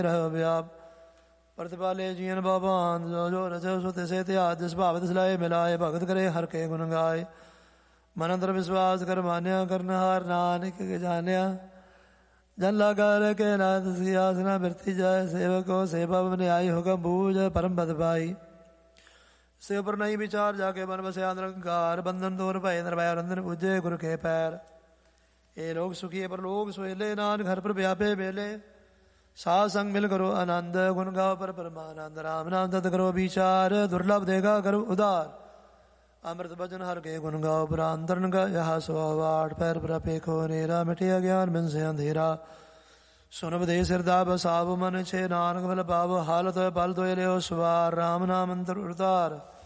ਰਹਿ ਵਿਆਪ ਪ੍ਰਤਿਪਾਲੇ ਜੀਵਨ ਬਾਬਾਨ ਜੋ ਜੋ ਰਚਿ ਸੋ ਤਿਸੇ ਧਿਆਨ ਜਿਸ ਭਾਵ ਤਿਸ ਲਾਏ ਮਿਲਾਏ ਭਗਤ ਕਰੇ ਹਰ ਕੇ ਗੁਣ ਗਾਏ ਮਨ ਅੰਦਰ ਵਿਸ਼ਵਾਸ ਕਰ ਮਾਨਿਆ ਕਰਨਹਾਰ ਨਾਨਕ ਕੇ ਜਾਣਿਆ ਜਨ ਲਾਗਾ ਰਕੇ ਨਾਥ ਸਿਆਸਨਾ ਬਿਰਤੀ ਜਾਏ ਸੇਵਕੋ ਸੇਵਾ ਬਨਿਆਈ ਹੁਕਮ ਬੂਝ ਪਰਮ ਪਦ ਪਾਈ ਸੇ ਉਪਰ ਨਹੀਂ ਵਿਚਾਰ ਜਾ ਕੇ ਮਨ ਵਸਿਆ ਨਿਰੰਕਾਰ ਬੰਧਨ ਦੂਰ ਭਏ ਨਿਰਭੈ ਰੰਧਨ ਪੂਜੇ ਗੁਰ ਕੇ ਪੈਰ ਇਹ ਲੋਕ ਸੁਖੀਏ ਪਰ ਲੋਕ ਸੋਇਲੇ ਨਾਨਕ ਹਰ ਪਰ ਵਿਆਪੇ ਵੇਲੇ ਸਾਧ ਸੰਗ ਮਿਲ ਕਰੋ ਆਨੰਦ ਗੁਣ ਗਾਓ ਪਰ ਪਰਮਾਨੰਦ ਰਾਮ ਨਾਮ ਤਤ ਕਰੋ ਵਿਚਾਰ ਦੁਰਲਭ ਦੇਗਾ ਕਰੋ ਉਦਾਰ ਅੰਮ੍ਰਿਤ ਬਚਨ ਹਰ ਕੇ ਗੁਣ ਗਾਓ ਪੁਰਾ ਅੰਤਰਨ ਗਾ ਯਹ ਸਵਾਟ ਪੈਰ ਪ੍ਰਪੇਖੋ ਨੇਰਾ ਮਿਟਿਆ ਗਿਆਨ ਬਿਨ ਸੇ ਅੰਧੇਰਾ ਸੁਨ ਬਦੇ ਸਿਰਦਾ ਬਸਾਵ ਮਨ ਛੇ ਨਾਨਕ ਭਲ ਪਾਵ ਹਾਲਤ ਬਲ ਤੋਇ ਲਿਓ ਸਵਾਰ ਰਾਮ ਨਾਮ ਅੰਤਰ ਉਤਾਰ